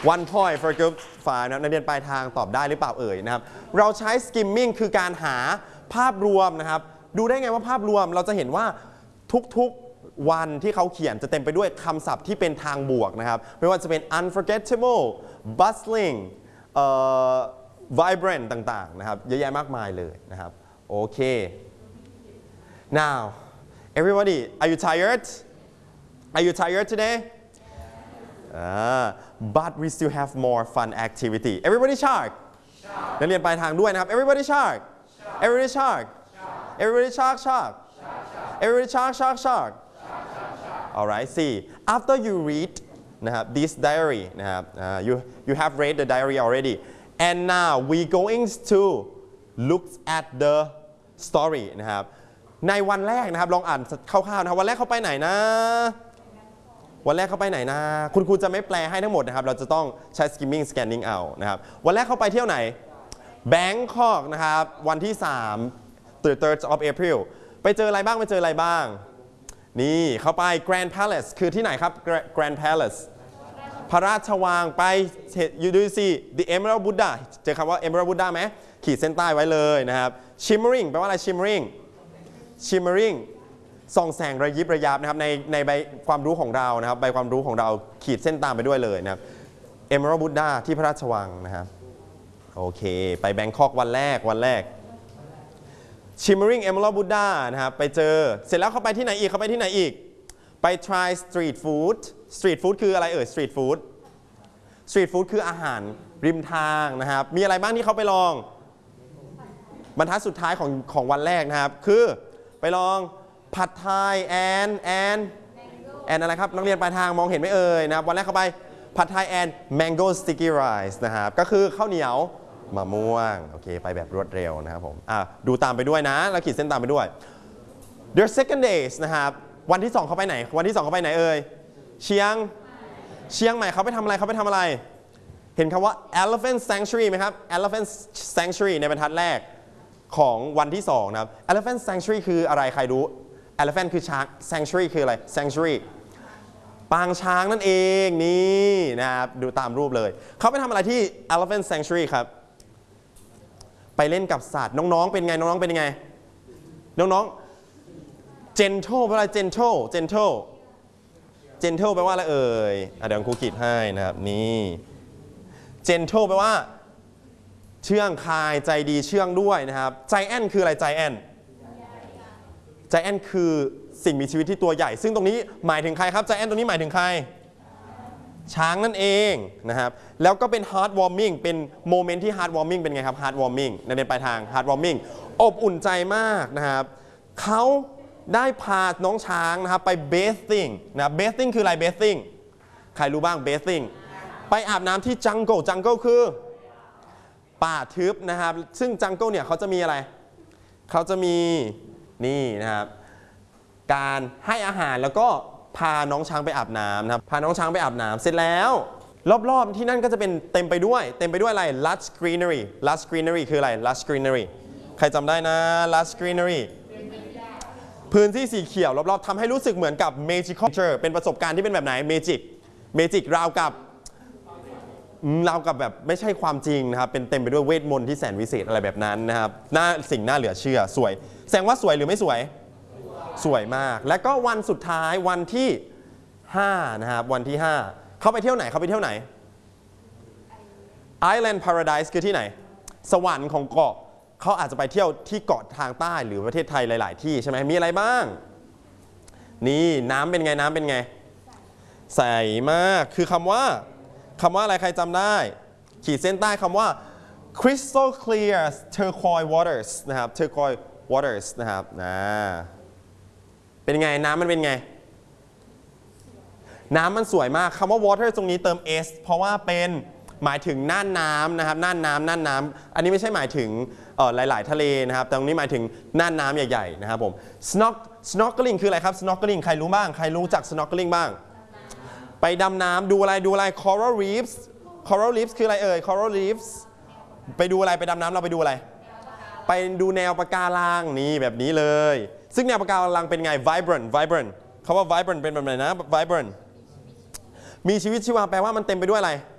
1 point for group 5นะครับนักเรียนปลายทางตอบได้หรือเปล่าเอ่ยนะครับเราใช้ skimming คือการหาภาพรวมนะครับดูได้ไงว่าภาพรวมเราจะเห็นว่าทุกๆวันที่เขาเขียนจะเต็มไปด้วยคำศัพท์ที่เป็นทางบวกนะครับไม่ว่าจะเป็น unforgettable bustling vibrant ต่างๆนะครับเยอะแยะมากมายเลยนะครับโอเค now everybody are you tired today but we still have more fun activity everybody shark นักเรียนปลายทางด้วยนะครับ everybody shark everybody shark everybody shark shark everybody shark shark shark alright see after you read นะครับ this diary นะครับyou have read the diary already and now we going to look at the story นะครับในวันแรกนะครับลองอ่านคร่าวๆนะครับวันแรกเขาไปไหนนะวันแรกเขาไปไหนนะคุณครูจะไม่แปลให้ทั้งหมดนะครับเราจะต้องใช้ skimming scanning เอานะครับวันแรกเขาไปเที่ยวไหน Bangkok นะครับวันที่3 3rd of April ไปเจออะไรบ้างนี่เขาไป Grand Palace คือที่ไหนครับ Grand Palace พระราชวังไป you do see the Emerald Buddha เจอคำว่า Emerald Buddha ไหมขีดเส้นใต้ไว้เลยนะครับ shimmering แปลว่าอะไร shimmering ส่องแสงระยิบระยับนะครับในใบความรู้ของเรานะครับใบความรู้ของเราขีดเส้นตามไปด้วยเลยนะครับ Emerald Buddha ที่พระราชวังนะครับโอเคไปแบงคอกวันแรก Shimmering Emerald Buddha นะครับไปเจอเสร็จแล้วเขาไปที่ไหนอีกไป try street food คืออะไรเอ่ย street food คืออาหารริมทางนะครับมีอะไรบ้างที่เขาไปลองบรรทัดสุดท้ายของวันแรกนะครับคือไปลองผัดไทยแอนอะไรครับนักเรียนปลายทางมองเห็นไหมเอ่ยนะครับวันแรกเข้าไปผัดไทยแอน mango sticky rice นะครับก็คือข้าวเหนียวมะม่วงโอเคไปแบบรวดเร็วนะครับผมดูตามไปด้วยนะแล้วขีดเส้นตามไปด้วย their second days นะครับวันที่2เขาไปไหนเอ่ยเชียงใหม่เขาไปทำอะไรเห็นคำว่า elephant sanctuary ไหมครับ elephant sanctuary ในบรรทัดแรกของวันที่2นะครับ elephant sanctuary คืออะไรใครรู้ elephant คือช้าง sanctuary คืออะไร sanctuary ปางช้างนั่นเองนี่นะครับดูตามรูปเลยเขาไปทำอะไรที่ elephant sanctuary ครับไปเล่นกับสัตว์น้องๆเป็นไงน้องๆgentle แปลว่าอะไร gentle แปลว่าอะไรเอ่ยเดี๋ยวครูขีดให้นะครับนี่ gentle แปลว่าเชื่องคายใจดีเชื่องด้วยนะครับ giant คืออะไร giant คือสิ่งมีชีวิตที่ตัวใหญ่ซึ่งตรงนี้หมายถึงใครครับ giant ตรงนี้หมายถึงใครช้างนั่นเองนะครับแล้วก็เป็น heart warming เป็นโมเมนต์ที่ heart warming เป็นไงครับ heart warming ในเดินปลายทาง heart warming อบอุ่นใจมากนะครับเขาได้พาน้องช้างนะครับไป bathing นะ bathing คืออะไร bathing ใครรู้บ้าง bathing ไปอาบน้ำที่ jungle คือป่าทึบนะครับซึ่ง jungle เนี่ยเขาจะมีอะไรเขาจะมีนี่นะครับการให้อาหารแล้วก็พาน้องช้างไปอาบน้ำนะครับพาน้องช้างไปอาบน้ำเสร็จแล้วรอบๆที่นั่นก็จะเป็นเต็มไปด้วยอะไร lush greenery คืออะไร lush greenery ใครจำได้นะ lush greenery พื้นที่สีเขียวรอบๆทำให้รู้สึกเหมือนกับ magical เป็นประสบการณ์ที่เป็นแบบไหน magic ราวกับแบบไม่ใช่ความจริงนะครับเป็นเต็มไปด้วยเวทมนต์ที่แสนวิเศษอะไรแบบนั้นนะครับน่าเหลือเชื่อสวยแสดงว่าสวยหรือไม่สวยมากและก็วันสุดท้ายวันที่5นะครับวันที่5เขาไปเที่ยวไหน Island Paradise คือที่ไหนสวรรค์ของเกาะเขาอาจจะไปเที่ยวที่เกาะทางใต้หรือประเทศไทยหลายๆที่ใช่ไหมมีอะไรบ้างนี่น้ำเป็นไงใสมากคือคำว่าอะไรใครจำได้ขีดเส้นใต้คำว่า crystal clear turquoise waters นะครับ turquoise waters นะครับเป็นไงน้ำมันเป็นไงน้ำมันสวยมากคำว่า water ตรงนี้เติม s เพราะว่าเป็นหมายถึงน่านน้ำนะครับน่านน้ำอันนี้ไม่ใช่หมายถึงหลายๆทะเลนะครับแต่ตรงนี้หมายถึงน่านน้ำใหญ่ๆนะครับผม snorkeling คืออะไรครับ snorkeling ใครรู้บ้างใครรู้จัก snorkeling บ้างไปดำน้ำดูอะไร coral reefs คืออะไรเอ่ย coral reefs ไปดูอะไรไปดำน้ำเราไปดูอะไรไปดูแนวปะการังนี่แบบนี้เลยซึ่งแนวปะการังเป็นไง vibrant คำว่า vibrant เป็นแบบไหนนะ vibrant มีชีวิตชีวาแปลว่ามันเต็มไปด้วยอะไร